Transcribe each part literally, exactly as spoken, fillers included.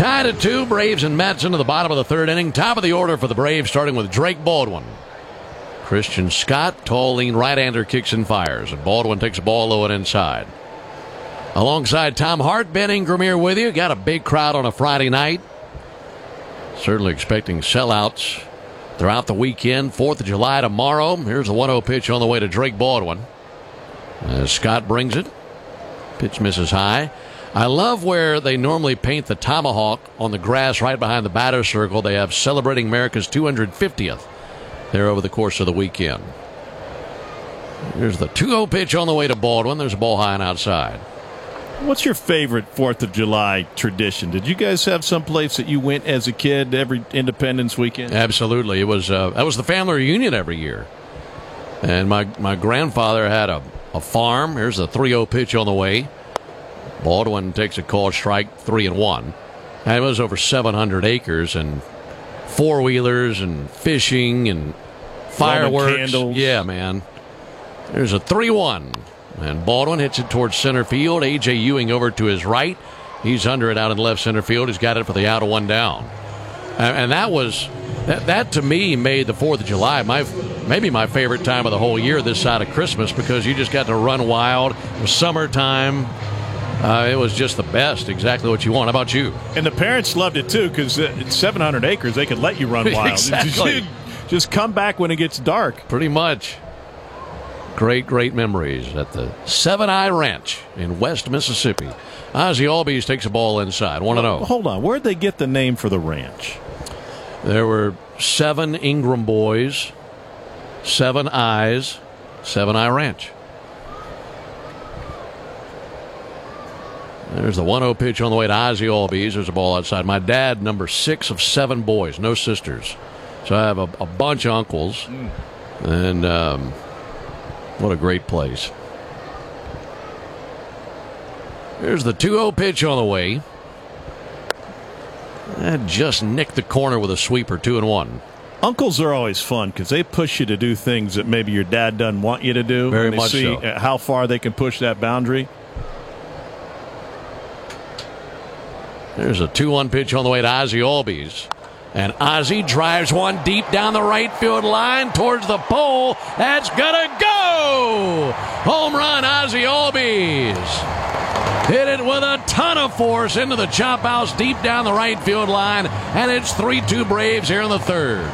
Tied at two, Braves and Mets into the bottom of the third inning. Top of the order for the Braves, starting with Drake Baldwin. Christian Scott, tall, lean right-hander, kicks and fires. And Baldwin takes a ball low and inside. Alongside Tom Hart, Ben Ingram here with you. Got a big crowd on a Friday night. Certainly expecting sellouts throughout the weekend. fourth of July tomorrow. Here's a one oh pitch on the way to Drake Baldwin. As Scott brings it. Pitch misses high. I love where they normally paint the tomahawk on the grass right behind the batter's circle. They have celebrating America's two hundred fiftieth there over the course of the weekend. Here's the two oh pitch on the way to Baldwin. There's a ball high and outside. What's your favorite fourth of July tradition? Did you guys have some place that you went as a kid every Independence weekend? Absolutely. It was uh, that was the family reunion every year. And my, my grandfather had a, a farm. Here's the three oh pitch on the way. Baldwin takes a called strike, three and one. And it was over seven hundred acres and four-wheelers and fishing and fireworks. Roman candles. Yeah, man. There's a three one. And Baldwin hits it towards center field. A J. Ewing over to his right. He's under it out in left center field. He's got it for the out of one down. And, and that was, that, that to me made the fourth of July my maybe my favorite time of the whole year this side of Christmas, because you just got to run wild. It was summertime. Uh, it was just the best, exactly what you want. How about you? And the parents loved it, too, because it's seven hundred acres. They could let you run wild. Exactly. Just come back when it gets dark. Pretty much. Great, great memories at the Seven Eye Ranch in West Mississippi. Ozzie Albies takes a ball inside, one and oh. Hold on. Where'd they get the name for the ranch? There were seven Ingram boys, seven eyes, Seven Eye Ranch. There's the one oh pitch on the way to Ozzie Albies. There's a ball outside. My dad, number six of seven boys, no sisters. So I have a, a bunch of uncles. Mm. And um, what a great place. There's the two oh pitch on the way. That just nicked the corner with a sweeper, two and one. Uncles are always fun because they push you to do things that maybe your dad doesn't want you to do. Very they much see so. How far they can push that boundary. There's a two one pitch on the way to Ozzie Albies. And Ozzie drives one deep down the right field line towards the pole. That's gonna go! Home run, Ozzie Albies. Hit it with a ton of force into the chop house deep down the right field line. And it's three two Braves here in the third.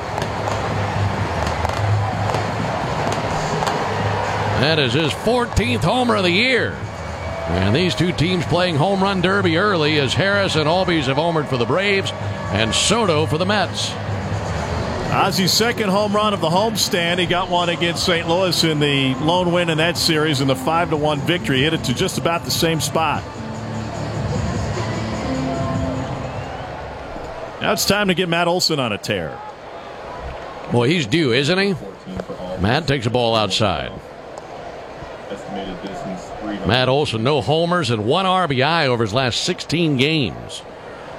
That is his fourteenth homer of the year. And these two teams playing home run derby early, as Harris and Albies have homered for the Braves and Soto for the Mets. Ozzie's second home run of the homestand. He got one against Saint Louis in the lone win in that series in the five to one victory. Hit it to just about the same spot. Now it's time to get Matt Olson on a tear. Boy, he's due, isn't he? Matt takes a ball outside. Matt Olson, no homers and one R B I over his last sixteen games.